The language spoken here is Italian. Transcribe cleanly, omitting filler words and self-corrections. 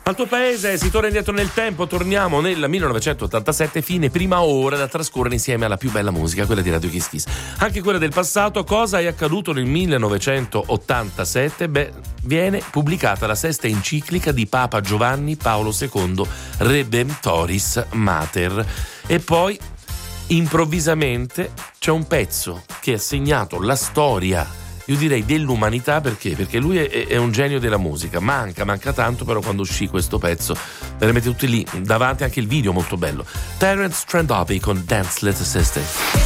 Al tuo paese si torna indietro nel tempo, torniamo nel 1987, fine prima ora da trascorrere insieme alla più bella musica, quella di Radio Kiss Kiss. Anche quella del passato. Cosa è accaduto nel 1987? Viene pubblicata la sesta enciclica di Papa Giovanni Paolo II, Redemptoris Mater. E poi, improvvisamente, c'è un pezzo che ha segnato la storia, io direi dell'umanità, perché lui è un genio della musica. Manca tanto, però quando uscì questo pezzo veramente tutti lì davanti, anche il video molto bello. Terence Trent D'Arby con Dance Little Sister.